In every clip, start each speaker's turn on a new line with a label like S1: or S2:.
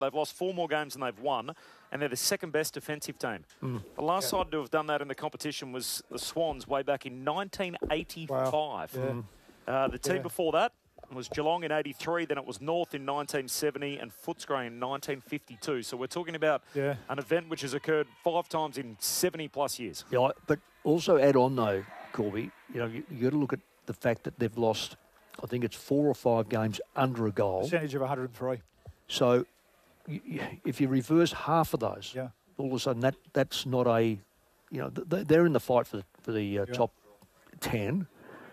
S1: They've lost 4 more games than they've won, and they're the second best defensive team. The last side to have done that in the competition was the Swans way back in 1985.
S2: Wow.
S1: The team before that was Geelong in 83, then it was North in 1970 and Footscray in 1952. So we're talking about an event which has occurred 5 times in 70-plus years.
S3: Yeah, but also add on, though, Corby, you got to look at the fact that they've lost, I think it's 4 or 5 games under a goal.
S2: Percentage of 103.
S3: So if you reverse half of those, all of a sudden that's not a, they're in the fight for the top 10.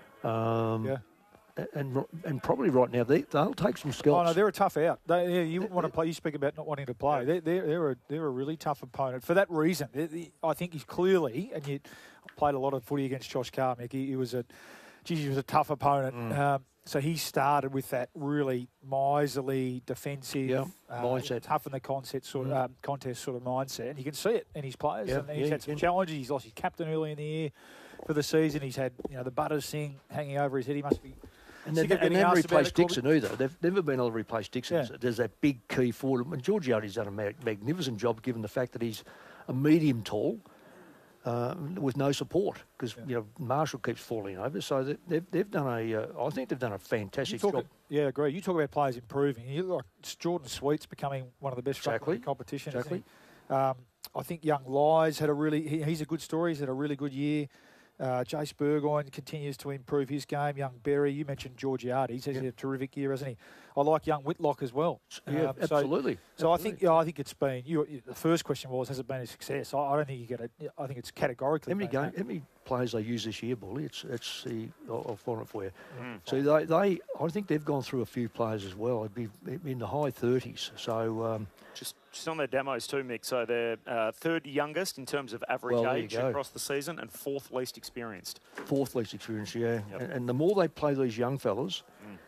S3: And probably right now they'll take some skills.
S2: Oh no, they're a tough out. You wouldn't want to play. You speak about not wanting to play. They're a really tough opponent for that reason. I think he's clearly, and you played a lot of footy against Josh Carr, Mick. He was a tough opponent. So he started with that really miserly, defensive,
S3: mindset,
S2: tough in the contest sort of mindset, and you can see it in his players. And he's had some challenges. He's lost his captain early in the year for the season. He's had the Butters thing hanging over his head. He must be.
S3: And they haven't replaced Dixon either. They've never been able to replace Dixon. Yeah. There's that big key forward. And Georgiades done a magnificent job, given the fact that he's a medium tall with no support, because Marshall keeps falling over. So they've done I think they've done a fantastic job.
S2: Yeah, I agree. You talk about players improving. You look like Jordan Sweet's becoming one of the best in the competition.
S3: Exactly.
S2: I think young Lyes had he's a good story. He's had a really good year. Jace Burgoyne continues to improve his game. Young Berry, you mentioned Georgiades. He's had a terrific year, hasn't he? I like young Whitlock as well.
S3: Yeah, absolutely.
S2: So I think it's been. The first question was, has it been a success? I don't think you get it. I think it's categorically.
S3: How many players they use this year, Bully? I'll find it for you. So I think they've gone through a few players as well. It'd be in the high 30s. So
S1: just on their demos too, Mick. So they're third youngest in terms of average age across the season, and 4th least experienced.
S3: 4th least experienced, yeah. Yep. And the more they play these young fellas,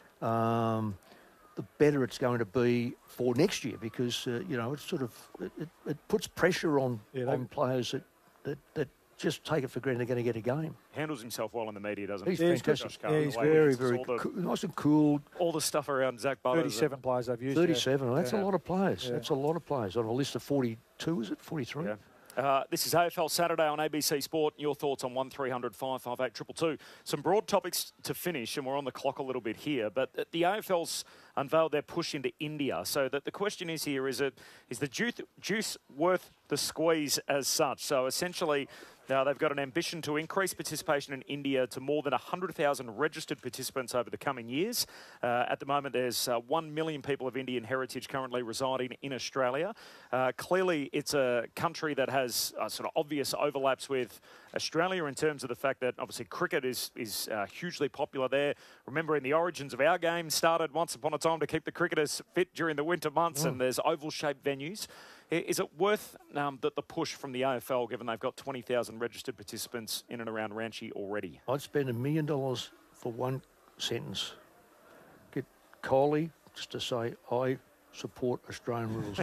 S3: the better it's going to be for next year, because it's sort of it puts pressure on players that just take it for granted they're going to get a game.
S1: Handles himself well in the media, doesn't he?
S3: He's fantastic. He's very, very nice and cool.
S1: All the stuff around Zach Butters.
S2: 37 players they've used.
S3: 37. That's a lot of players. Yeah. That's a lot of players on a list of 42. Is it 43?
S1: Yeah. This is AFL Saturday on ABC Sport. Your thoughts on 1300 558 222. Some broad topics to finish, and we're on the clock a little bit here. But the AFL's unveiled their push into India. So that the question is here: is the juice worth the squeeze as such? So essentially, now they've got an ambition to increase participation in India to more than 100,000 registered participants over the coming years. At the moment, there's 1 million people of Indian heritage currently residing in Australia. Clearly, it's a country that has sort of obvious overlaps with Australia in terms of the fact that obviously cricket is hugely popular there. Remembering the origins of our game started once upon a time to keep the cricketers fit during the winter months, and there's oval-shaped venues. Is it worth the push from the AFL, given they've got 20,000 registered participants in and around Ranchi already?
S3: I'd spend $1 million for one sentence. Get Coley just to say, I support Australian rules.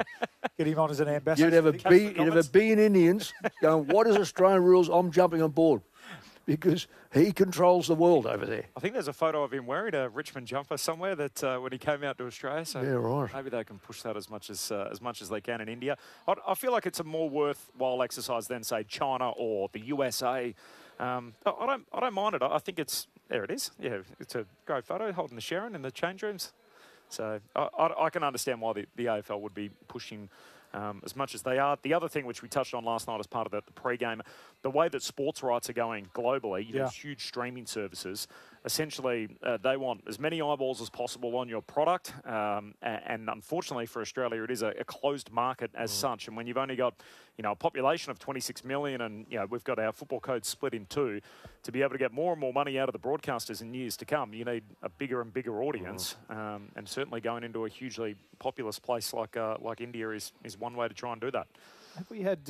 S2: Get him on as an ambassador.
S3: You'd have a billion Indians going, what is Australian rules? I'm jumping on board. Because he controls the world over there.
S1: I think there's a photo of him wearing a Richmond jumper somewhere that when he came out to Australia. So
S3: yeah, right.
S1: Maybe they can push that as much as they can in India. I feel like it's a more worthwhile exercise than, say, China or the USA. I don't mind it. I think there it is. Yeah, it's a great photo holding the Sharon in the change rooms. So I can understand why the AFL would be pushing as much as they are. The other thing which we touched on last night as part of the pre-game, the way that sports rights are going globally, huge streaming services, essentially they want as many eyeballs as possible on your product. And unfortunately for Australia, it is a closed market as such. And when you've only got, a population of 26 million and, we've got our football code split in 2, to be able to get more and more money out of the broadcasters in years to come, you need a bigger and bigger audience. And certainly going into a hugely populous place like India is one way to try and do that.
S2: Have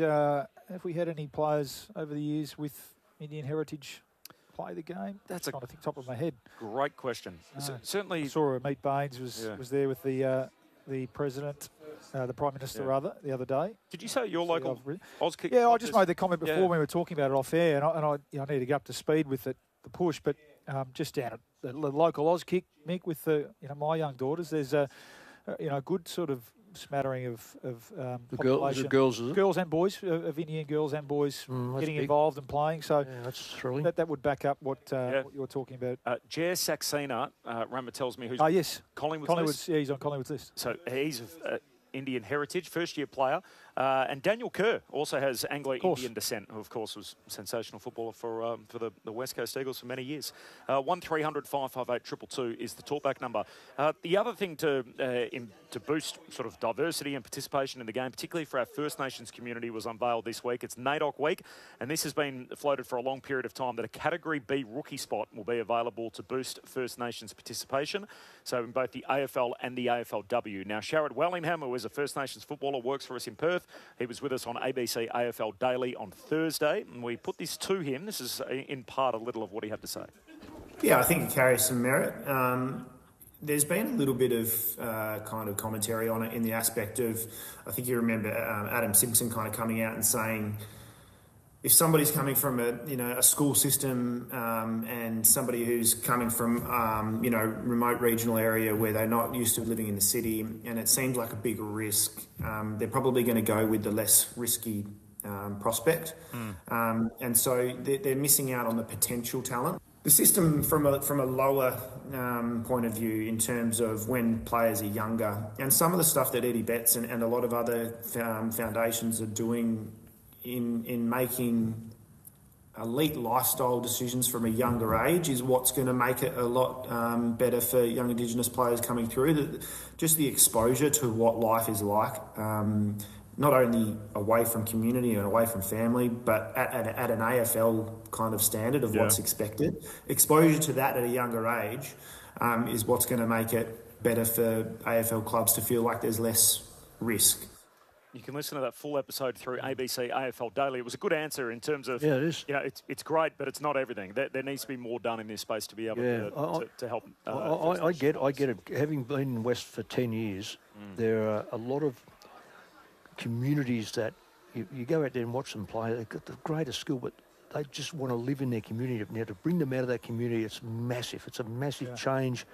S2: we had any players over the years with Indian heritage play the game? That's trying to think top of my head.
S1: Great question. Certainly,
S2: I saw Meet Baines was there with the president, the Prime Minister rather, the other day.
S1: Did you say your local Auskick?
S2: Yeah, I just made the comment before when we were talking about it off air, and I need to get up to speed with the push, but just down at the local Auskick, Mick, with my young daughters, there's a good sort of smattering of
S3: The
S2: population.
S3: girls, is it?
S2: Girls and boys, of Indian girls and boys getting involved and playing. So
S3: yeah, that's thrilling.
S2: that would back up what you're talking about.
S1: Jer Saxena, Rama tells me, who's
S2: yes.
S1: Collingwood's list.
S2: Yeah, he's on Collingwood's list.
S1: So he's of Indian heritage, first-year player. And Daniel Kerr also has Anglo-Indian descent, who, of course, was a sensational footballer for the West Coast Eagles for many years. 1300 558 222 is the talkback number. The other thing to boost sort of diversity and participation in the game, particularly for our First Nations community, was unveiled this week. It's NAIDOC Week, and this has been floated for a long period of time, that a Category B rookie spot will be available to boost First Nations participation, so in both the AFL and the AFLW. Now, Sharad Wellingham, who is a First Nations footballer, works for us in Perth. He was with us on ABC AFL Daily on Thursday, and we put this to him. This is, in part, a little of what he had to say.
S4: Yeah, I think it carries some merit. There's been a little bit of kind of commentary on it in the aspect of, I think you remember Adam Simpson kind of coming out and saying, if somebody's coming from a school system and somebody who's coming from remote regional area where they're not used to living in the city, and it seems like a big risk, they're probably going to go with the less risky prospect, and so they're missing out on the potential talent. The system, from a lower point of view, in terms of when players are younger, and some of the stuff that Eddie Betts and a lot of other foundations are doing in making elite lifestyle decisions from a younger age, is what's going to make it a lot better for young Indigenous players coming through. Just the exposure to what life is like, not only away from community and away from family, but at an AFL kind of standard of what's expected. Exposure to that at a younger age is what's going to make it better for AFL clubs to feel like there's less risk.
S1: You can listen to that full episode through ABC AFL Daily. It was a good answer in terms of,
S3: yeah, it is.
S1: It's great, but it's not everything. There needs to be more done in this space to be able to help.
S3: I get it. Having been in West for 10 years, there are a lot of communities that you go out there and watch them play. They've got the greatest skill, but they just want to live in their community. Now, to bring them out of that community, it's massive. It's a massive change.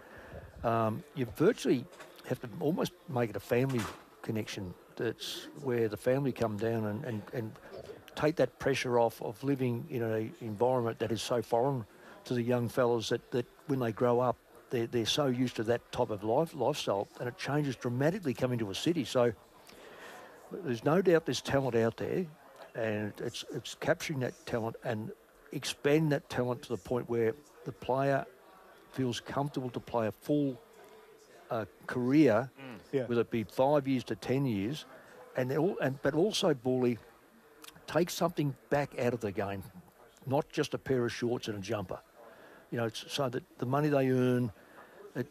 S3: You virtually have to almost make it a family connection. That's where the family come down and take that pressure off of living in an environment that is so foreign to the young fellas that when they grow up, they're so used to that type of lifestyle, and it changes dramatically coming to a city. So there's no doubt there's talent out there, and it's capturing that talent and expanding that talent to the point where the player feels comfortable to play a full career, whether it be 5 years to 10 years, but also, Bully, take something back out of the game, not just a pair of shorts and a jumper. It's so that the money they earn, it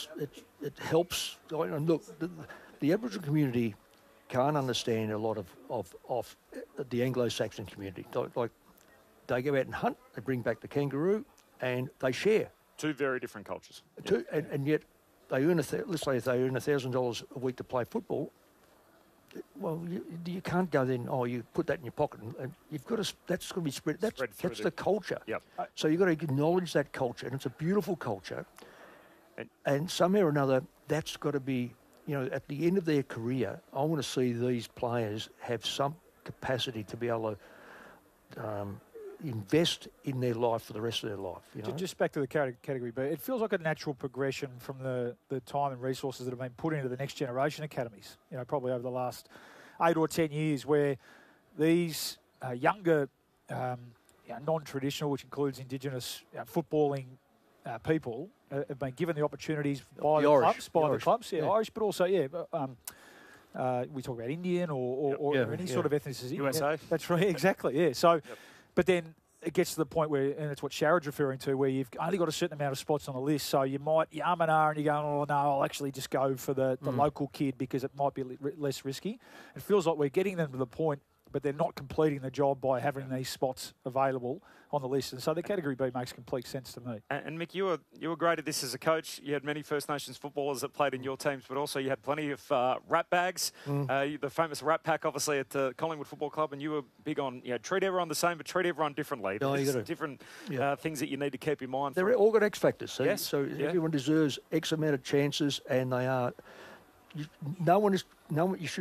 S3: helps. And look, the Aboriginal community can't understand a lot of the Anglo-Saxon community. Like they go out and hunt, they bring back the kangaroo, and they share.
S1: Two very different cultures.
S3: And yet they earn let's say if they earn $1,000 a week to play football. Well, you can't go then. Oh, you put that in your pocket, and you've got to. That's going to be spread. That's the culture.
S1: Yep.
S3: So you've got to acknowledge that culture, and it's a beautiful culture. And somehow or another, that's got to be. At the end of their career, I want to see these players have some capacity to be able to invest in their life for the rest of their life.
S2: Just back to the Category B, it feels like a natural progression from the time and resources that have been put into the next generation academies, probably over the last 8 or 10 years, where these younger, non-traditional, which includes Indigenous footballing people, have been given the opportunities by the clubs. Irish, but also, we talk about Indian or any sort of ethnicity.
S1: USA.
S2: Yeah, that's right, exactly, yeah. So, but then it gets to the point where, and it's what Sharad's referring to, where you've only got a certain amount of spots on the list, so you might, and you're going, oh, no, I'll actually just go for the local kid because it might be less risky. It feels like we're getting them to the point, but they're not completing the job by having these spots available on the list. And so the Category B makes complete sense to me.
S1: And Mick, you were great at this as a coach. You had many First Nations footballers that played in your teams, but also you had plenty of rat bags, the famous rat pack, obviously, at Collingwood Football Club, and you were big on, treat everyone the same, but treat everyone differently. There's different things that you need to keep in mind.
S3: They're all got X factors. So,
S1: yes.
S3: So everyone deserves X amount of chances, and they are... No one no, you should